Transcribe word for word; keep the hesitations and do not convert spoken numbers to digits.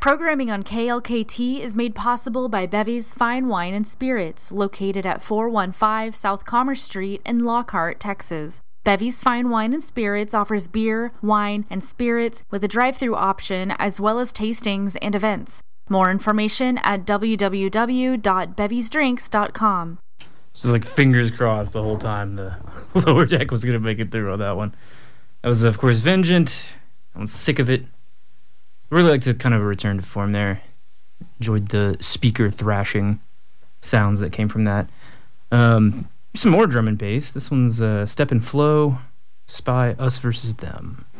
Programming on K L K T is made possible by Bevy's Fine Wine and Spirits, located at four one five South Commerce Street in Lockhart, Texas. Bevy's Fine Wine and Spirits offers beer, wine, and spirits with a drive-thru option as well as tastings and events. More information at w w w dot bevys drinks dot com. Just like fingers crossed the whole time the lower deck was going to make it through on that one. That was, of course, Vengeant. I was sick of it. Really like to kind of return to form there. Enjoyed the speaker thrashing sounds that came from that. Um, some more drum and bass. This one's uh, Step and Flow, Spy, Us Versus Them.